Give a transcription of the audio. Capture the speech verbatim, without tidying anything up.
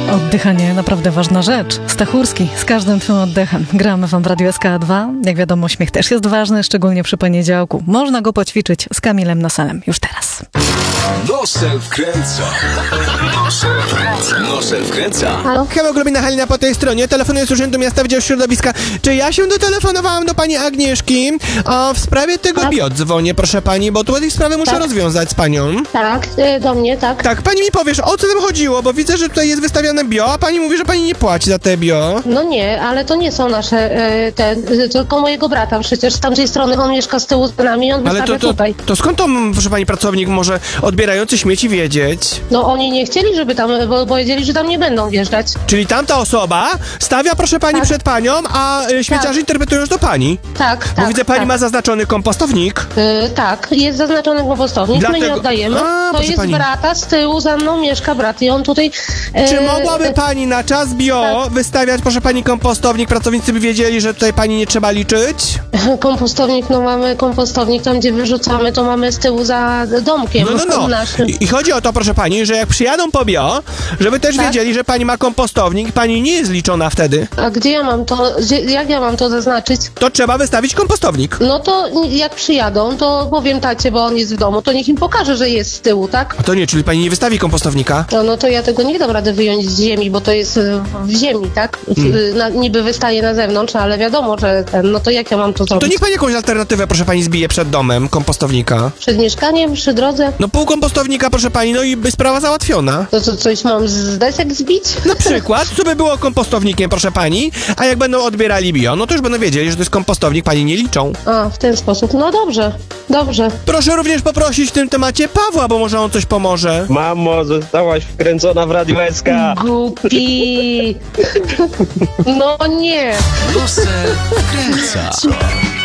Oddychanie naprawdę ważna rzecz. Stachurski, z każdym twym oddechem. Gramy wam w Radiu S K A dwa. Jak wiadomo, śmiech też jest ważny, szczególnie przy poniedziałku. Można go poćwiczyć z Kamilem Noselem. Już teraz. Nosel wkręca. Nosel wkręca. Nosel wkręca. Halo? Hemoglobina Halina po tej stronie. Telefonuję z Urzędu Miasta Wydział Środowiska. Czy ja się dotelefonowałam do pani Agnieszki? O, w sprawie tego Tak. bio dzwonię, proszę pani, bo tutaj sprawę muszę Tak. rozwiązać z panią. Tak, y, do mnie, tak. Tak, pani mi powiesz, o co tam chodziło, bo widzę, że tutaj jest wystawiane bio, a pani mówi, że pani nie płaci za te bio. No nie, ale to nie są nasze, y, te, y, tylko mojego brata przecież. Z tamtej strony on mieszka z tyłu z nami i on Ale wystawia to, to, tutaj. to skąd to, proszę pani, pracownik może odbierający śmieci wiedzieć? No oni nie chcieli, żeby tam, bo powiedzieli, że tam nie będą wjeżdżać. Czyli tamta osoba stawia, proszę pani, Tak. przed panią, a y, śmieciarze Tak. interpretują, że to pani. Tak, Bo tak. widzę, pani tak. ma zaznaczony kompostownik. Y, tak, jest zaznaczony kompostownik, my Dlatego- nie oddajemy. A, to proszę jest pani. brata, z tyłu za mną mieszka brat i on tutaj... y, Czy mogłaby pani na czas bio tak. wystawiać, proszę pani, kompostownik? Pracownicy by wiedzieli, że tutaj pani nie trzeba liczyć? Kompostownik, no mamy kompostownik, tam gdzie wyrzucamy, to mamy z tyłu za domkiem. No, no, no. naszym. I, I chodzi o to, proszę pani, że jak przyjadą po bio, żeby też Tak. wiedzieli, że pani ma kompostownik i pani nie jest liczona wtedy, A gdzie ja mam to, gdzie, jak ja mam to zaznaczyć? to trzeba wystawić kompostownik. No to jak przyjadą, to powiem tacie, bo on jest w domu, to niech im pokaże, że jest z tyłu, tak? A to nie, czyli pani nie wystawi kompostownika? No, no to ja tego nie dam rady wyjąć z ziemi, bo to jest y, w ziemi, tak? W, Hmm. y, na, niby wystaje na zewnątrz, ale wiadomo, że ten, no to jak ja mam to To zrobić? niech pani jakąś alternatywę, proszę pani, zbije przed domem kompostownika. Przed mieszkaniem, przy drodze? No pół kompostownika, proszę pani, no i by sprawa załatwiona. To co, coś mam z desek zbić? Na przykład, co by było kompostownikiem, proszę pani, a jak będą odbierali bio, no to już będą wiedzieli, że to jest kompostownik, pani nie liczą. A, w ten sposób. No dobrze, dobrze. Proszę również poprosić w tym temacie Pawła, bo może on coś pomoże. Mamo, zostałaś wkręcona w Radio S K. Głupi! No nie! Nosel wkręca.